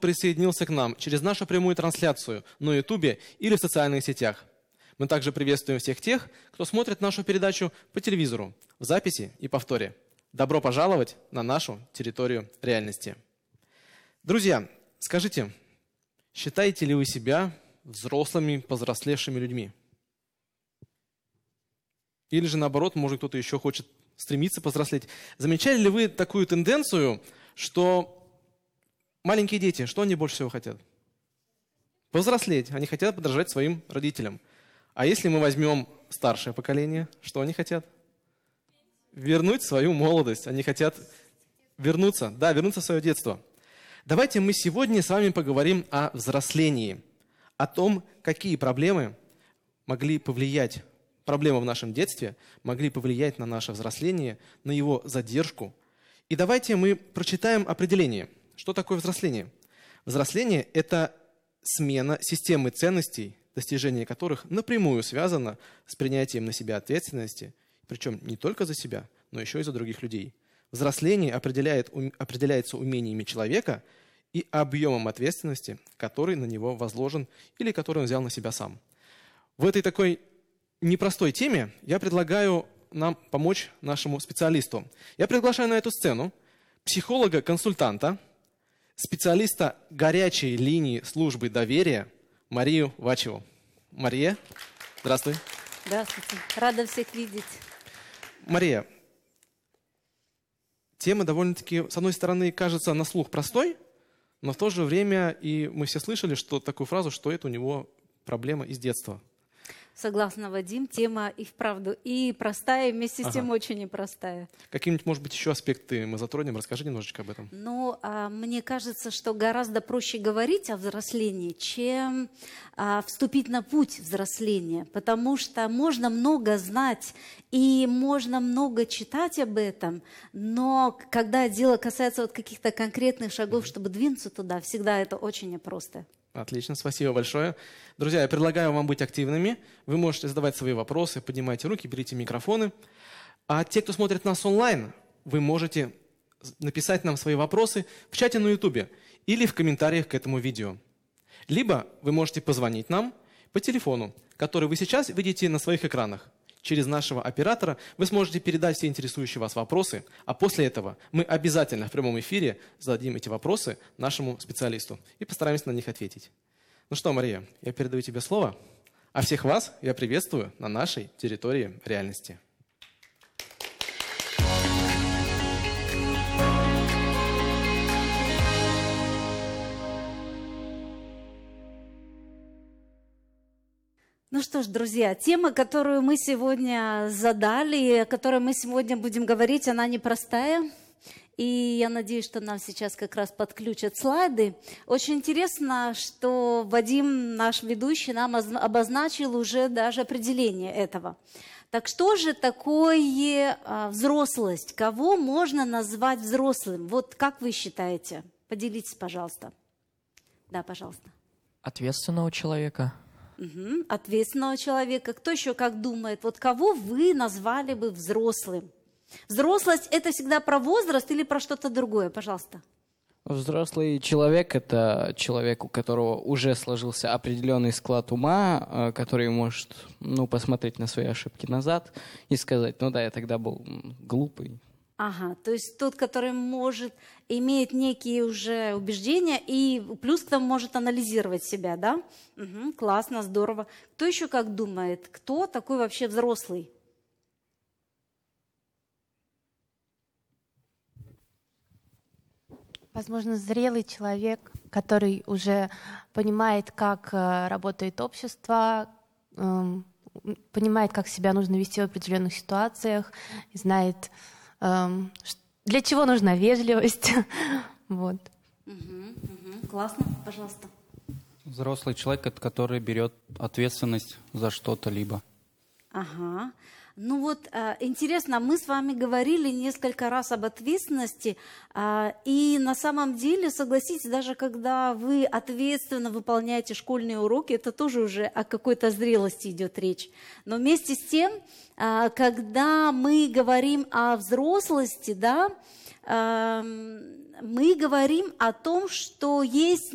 присоединился к нам через нашу прямую трансляцию на YouTube или в социальных сетях. Мы также приветствуем всех тех, кто смотрит нашу передачу по телевизору, в записи и повторе. Добро пожаловать на нашу территорию реальности. Друзья, скажите, считаете ли вы себя взрослыми, повзрослевшими людьми? Или же наоборот, может кто-то еще хочет стремиться повзрослеть? Замечали ли вы такую тенденцию, что маленькие дети, что они больше всего хотят? Повзрослеть. Они хотят подражать своим родителям. А если мы возьмем старшее поколение, что они хотят? Вернуть свою молодость. Они хотят вернуться в свое детство. Давайте мы сегодня с вами поговорим о взрослении, о том, какие проблемы в нашем детстве могли повлиять на наше взросление, на его задержку. И давайте мы прочитаем определение. Что такое взросление? Взросление – это смена системы ценностей, достижение которых напрямую связано с принятием на себя ответственности, причем не только за себя, но еще и за других людей. Взросление определяется умениями человека и объемом ответственности, который на него возложен или который он взял на себя сам. В этой такой непростой теме я предлагаю нам помочь нашему специалисту. Я приглашаю на эту сцену психолога-консультанта, специалиста горячей линии службы доверия Марию Вачеву. Мария, здравствуй. Здравствуйте. Рада всех видеть. Мария, тема довольно-таки, с одной стороны, кажется на слух простой, но в то же время и мы все слышали такую фразу, что это у него проблема из детства. Согласна, Вадим, тема и вправду и простая, и вместе с тем очень непростая. Какие-нибудь, может быть, еще аспекты мы затронем? Расскажи немножечко об этом. Мне кажется, что гораздо проще говорить о взрослении, чем вступить на путь взросления, потому что можно много знать и можно много читать об этом, но когда дело касается каких-то конкретных шагов, чтобы двинуться туда, всегда это очень непросто. Отлично, спасибо большое. Друзья, я предлагаю вам быть активными. Вы можете задавать свои вопросы, поднимайте руки, берите микрофоны. А те, кто смотрит нас онлайн, вы можете написать нам свои вопросы в чате на YouTube или в комментариях к этому видео. Либо вы можете позвонить нам по телефону, который вы сейчас видите на своих экранах. Через нашего оператора вы сможете передать все интересующие вас вопросы, а после этого мы обязательно в прямом эфире зададим эти вопросы нашему специалисту и постараемся на них ответить. Ну что, Мария, я передаю тебе слово, а всех вас я приветствую на нашей территории реальности. Ну что ж, друзья, тема, которую мы сегодня задали, о которой мы сегодня будем говорить, она непростая. И я надеюсь, что нам сейчас как раз подключат слайды. Очень интересно, что Вадим, наш ведущий, нам обозначил уже даже определение этого. Так что же такое взрослость? Кого можно назвать взрослым? Вот как вы считаете? Поделитесь, пожалуйста. Да, пожалуйста. Ответственного человека. Ответственного человека. Кто еще как думает? Вот кого вы назвали бы взрослым? Взрослость – это всегда про возраст или про что-то другое? Пожалуйста. Взрослый человек – это человек, у которого уже сложился определенный склад ума, который может посмотреть на свои ошибки назад и сказать, я тогда был глупый. Ага, то есть тот, который имеет некие уже убеждения и плюс к тому может анализировать себя, да? Классно, здорово. Кто еще как думает? Кто такой вообще взрослый? Возможно, зрелый человек, который уже понимает, как работает общество, понимает, как себя нужно вести в определенных ситуациях, знает, для чего нужна вежливость. Вот. Классно, пожалуйста. Взрослый человек, который берет ответственность за что-то либо. Ага. Интересно, мы с вами говорили несколько раз об ответственности, и на самом деле, согласитесь, даже когда вы ответственно выполняете школьные уроки, это тоже уже о какой-то зрелости идет речь. Но вместе с тем, когда мы говорим о взрослости, да, мы говорим о том, что есть